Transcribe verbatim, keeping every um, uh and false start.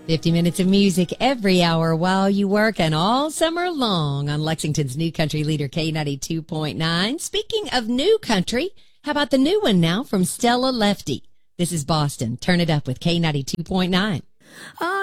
fifty minutes of music every hour while you work and all summer long on Lexington's new country leader K ninety-two point nine. Speaking of new country, how about the new one now from Stella Lefty? This is Boston. Turn it up with K ninety-two point nine. Oh,